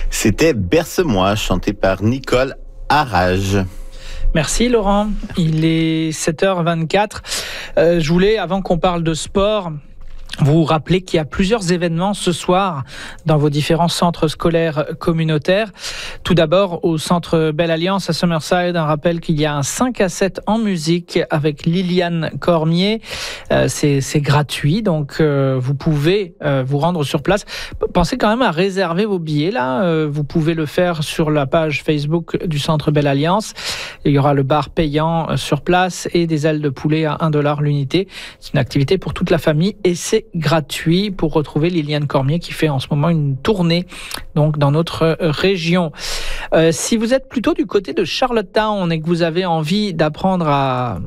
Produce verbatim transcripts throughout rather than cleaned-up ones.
C'était Berce-moi, chanté par Nicole Arrage. Merci Laurent, il est sept heures vingt-quatre. Euh, je voulais, avant qu'on parle de sport, vous rappelez qu'il y a plusieurs événements ce soir dans vos différents centres scolaires communautaires. Tout d'abord, au centre Belle Alliance à Summerside, un rappel qu'il y a un cinq à sept en musique avec Liliane Cormier. Euh, c'est, c'est gratuit, donc euh, vous pouvez euh, vous rendre sur place. Pensez quand même à réserver vos billets là. Euh, vous pouvez le faire sur la page Facebook du centre Belle Alliance. Il y aura le bar payant sur place et des ailes de poulet à un dollar l'unité. C'est une activité pour toute la famille et c'est gratuit pour retrouver Liliane Cormier qui fait en ce moment une tournée donc dans notre région. Euh, si vous êtes plutôt du côté de Charlottetown et que vous avez envie d'apprendre à,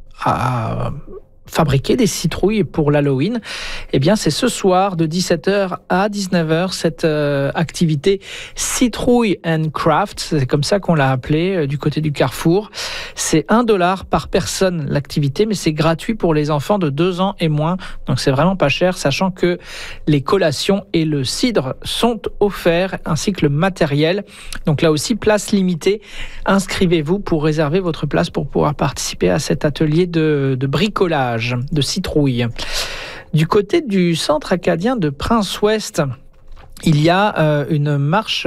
à fabriquer des citrouilles pour l'Halloween, eh bien c'est ce soir de dix-sept heures à dix-neuf heures cette euh, activité Citrouille and Craft, c'est comme ça qu'on l'a appelé euh, du côté du Carrefour. C'est un dollar par personne l'activité, mais c'est gratuit pour les enfants de deux ans et moins, donc c'est vraiment pas cher, sachant que les collations et le cidre sont offerts, ainsi que le matériel. Donc là aussi, place limitée. Inscrivez-vous pour réserver votre place pour pouvoir participer à cet atelier de, de bricolage de citrouilles. Du côté du centre acadien de Prince-Ouest, il y a euh, une marche,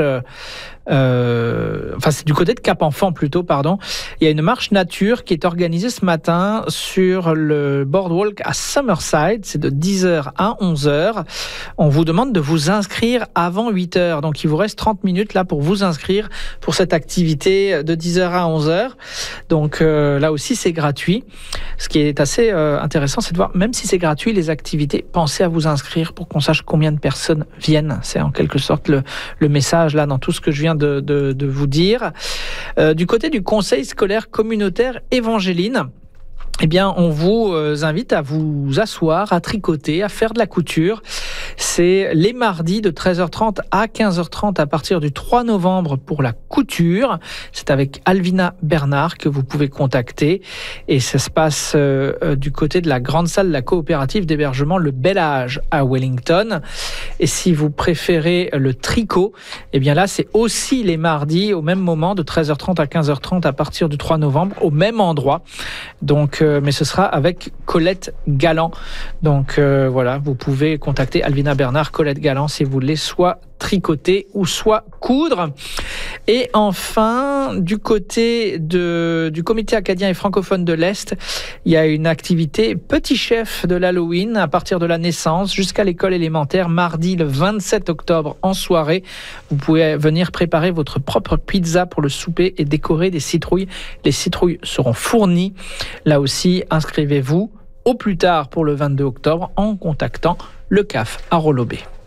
euh, enfin c'est du côté de Cap-Enfant plutôt, pardon. Il y a une marche nature qui est organisée ce matin sur le boardwalk à Summerside. C'est de dix heures à onze heures. On vous demande de vous inscrire avant huit heures. Donc il vous reste trente minutes là pour vous inscrire pour cette activité de dix heures à onze heures. Donc euh, là aussi c'est gratuit. Ce qui est assez euh, intéressant, c'est de voir, même si c'est gratuit, les activités, pensez à vous inscrire pour qu'on sache combien de personnes viennent. C'est en quelque sorte le, le message là dans tout ce que je viens de, de, de vous dire. Euh, du côté du conseil scolaire communautaire Évangéline, eh bien, on vous invite à vous asseoir, à tricoter, à faire de la couture. C'est les mardis de treize heures trente à quinze heures trente à partir du trois novembre pour la couture. C'est avec Alvina Bernard que vous pouvez contacter. Et ça se passe euh, du côté de la grande salle de la coopérative d'hébergement Le Bel Âge à Wellington. Et si vous préférez le tricot, eh bien là, c'est aussi les mardis au même moment de treize heures trente à quinze heures trente à partir du trois novembre au même endroit. Donc, euh, mais ce sera avec Colette Galland. Donc euh, voilà, vous pouvez contacter Alvina Bernard, Colette Galland si vous voulez soit tricoter ou soit coudre. Et enfin, du côté de, du comité acadien et francophone de l'Est, il y a une activité Petit Chef de l'Halloween à partir de la naissance jusqu'à l'école élémentaire, mardi le vingt-sept octobre en soirée. Vous pouvez venir préparer votre propre pizza pour le souper et décorer des citrouilles. Les citrouilles seront fournies. Là aussi, inscrivez-vous au plus tard pour le vingt-deux octobre en contactant le C A F à Rolobé.